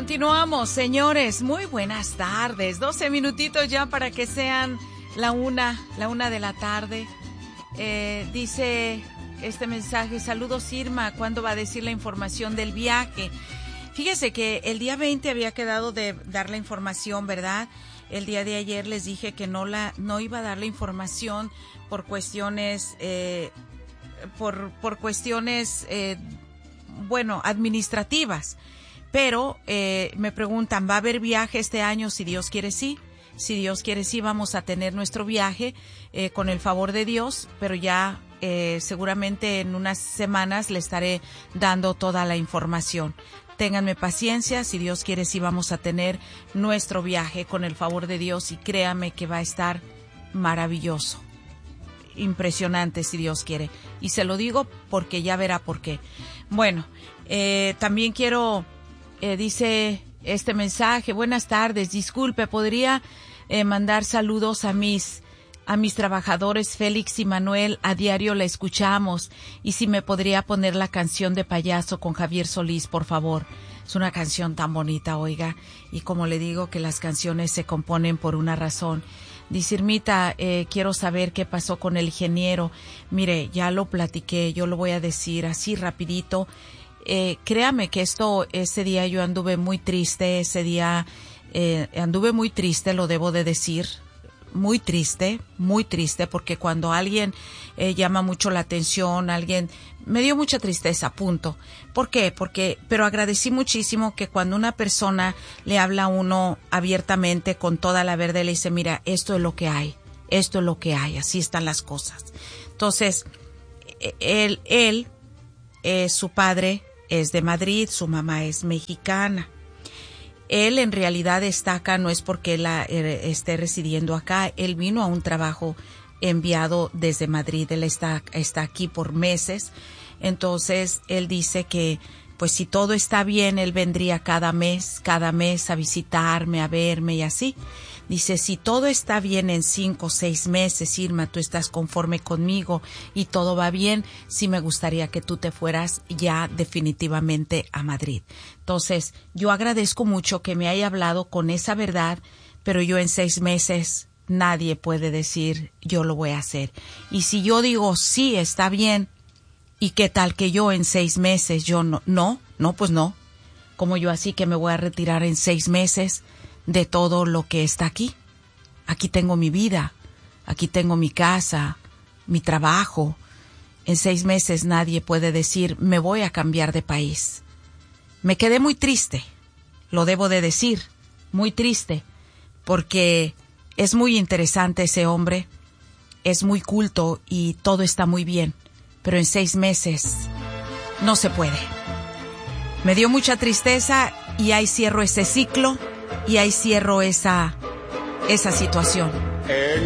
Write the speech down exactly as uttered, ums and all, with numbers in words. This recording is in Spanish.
Continuamos, señores. Muy buenas tardes. doce minutitos ya para que sean la una, la una de la tarde. Eh, dice este mensaje: saludos Irma, ¿cuándo va a decir la información del viaje? Fíjese que el día veinte había quedado de dar la información, ¿verdad? El día de ayer les dije que no la, no iba a dar la información por cuestiones, eh, por, por cuestiones, eh, bueno, administrativas. Pero eh, me preguntan, ¿va a haber viaje este año? Si Dios quiere, sí. Si Dios quiere, sí, vamos a tener nuestro viaje eh, con el favor de Dios, pero ya eh, seguramente en unas semanas le estaré dando toda la información. Ténganme paciencia, si Dios quiere, sí vamos a tener nuestro viaje con el favor de Dios y créame que va a estar maravilloso, impresionante si Dios quiere. Y se lo digo porque ya verá por qué. Bueno, eh, también quiero... Eh, dice este mensaje: buenas tardes, disculpe, ¿podría eh, mandar saludos a mis a mis trabajadores Félix y Manuel? A diario la escuchamos, y si me podría poner la canción de Payaso con Javier Solís, por favor. Es una canción tan bonita, oiga, y como le digo que las canciones se componen por una razón. Dice Irmita, eh, quiero saber qué pasó con el ingeniero. Mire, ya lo platiqué, yo lo voy a decir así rapidito. Eh, créame que esto, ese día yo anduve muy triste, ese día eh, anduve muy triste, lo debo de decir, muy triste, muy triste, porque cuando alguien eh, llama mucho la atención, alguien, me dio mucha tristeza, punto. ¿Por qué? Porque, pero agradecí muchísimo que cuando una persona le habla a uno abiertamente, con toda la verdad, le dice, mira, esto es lo que hay, esto es lo que hay, así están las cosas. Entonces, él, él, eh, su padre, es de Madrid, su mamá es mexicana. Él en realidad está acá, no es porque él la, eh, esté residiendo acá, él vino a un trabajo enviado desde Madrid, él está, está aquí por meses. Entonces él dice que pues si todo está bien, él vendría cada mes, cada mes a visitarme, a verme y así. Dice, si todo está bien en cinco o seis meses, Irma, tú estás conforme conmigo y todo va bien, sí me gustaría que tú te fueras ya definitivamente a Madrid. Entonces, yo agradezco mucho que me haya hablado con esa verdad, pero yo en seis meses nadie puede decir yo lo voy a hacer. Y si yo digo sí, está bien, ¿y qué tal que yo en seis meses yo no? No, no, pues no. Como yo así que me voy a retirar en seis meses de todo lo que está aquí. Aquí tengo mi vida, aquí tengo mi casa, mi trabajo. En seis meses nadie puede decir, me voy a cambiar de país. Me quedé muy triste, lo debo de decir, muy triste, porque es muy interesante ese hombre, es muy culto y todo está muy bien, pero en seis meses no se puede. Me dio mucha tristeza y ahí cierro ese ciclo. Y ahí cierro esa, esa situación.